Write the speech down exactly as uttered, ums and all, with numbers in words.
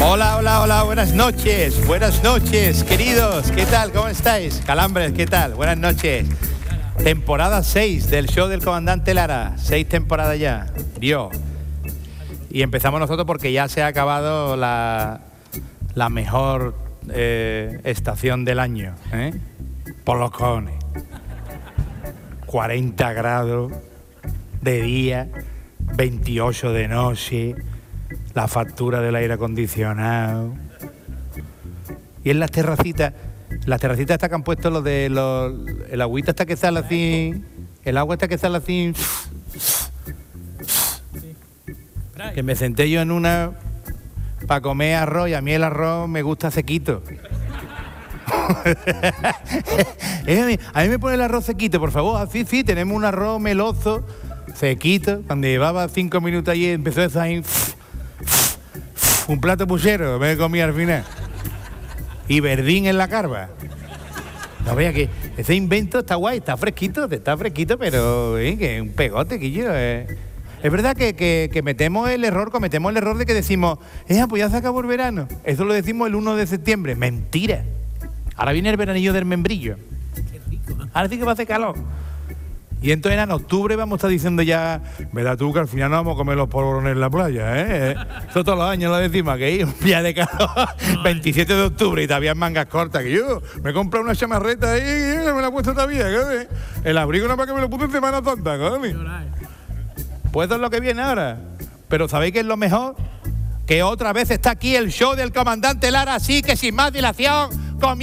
Hola, hola, hola, buenas noches, buenas noches, queridos, ¿qué tal? ¿Cómo estáis? Calambres, ¿qué tal? Buenas noches. Temporada seis del show del comandante Lara, seis temporadas ya, Dios. Y empezamos nosotros porque ya se ha acabado la, la mejor eh, estación del año, ¿eh? Por los cojones. cuarenta grados de día, veintiocho de noche, la factura del aire acondicionado. Y en las terracitas, las terracitas estas que han puesto los de los, el agüita está que sale así, el agua está que sale así, que me senté yo en una para comer arroz y a mí el arroz me gusta sequito. A mí me pone el arroz sequito, por favor. Así, sí, tenemos un arroz meloso, sequito. Cuando llevaba cinco minutos allí empezó a salir un plato puchero, me comí al final. Y verdín en la carva. No vea que ese invento está guay, está fresquito, está fresquito, pero eh, que es un pegote, que yo... Eh. Es verdad que, que, que metemos el error, cometemos el error de que decimos, eh, pues ya se acabó el verano. Eso lo decimos el uno de septiembre. Mentira. Ahora viene el veranillo del membrillo. Ahora sí que va a hacer calor. Y entonces en octubre vamos a estar diciendo ya, verás tú que al final no vamos a comer los polvorones en la playa, ¿eh? Eso todos los años lo decimos, que hay un día de calor, veintisiete de octubre y todavía en mangas cortas, que yo me he comprado una chamarreta ahí y me la he puesto todavía, ¿eh? El abrigo no para que me lo puse en Semana Santa, ¿eh? Pues eso es lo que viene ahora. Pero ¿sabéis qué es lo mejor? Que otra vez está aquí el show del comandante Lara, así que sin más dilación...